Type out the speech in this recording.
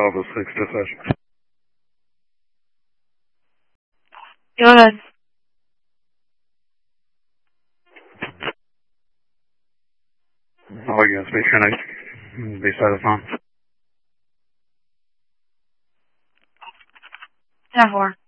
Bravo 6 dispatch. Go ahead. All units, make sure night beside the phone. 10-4.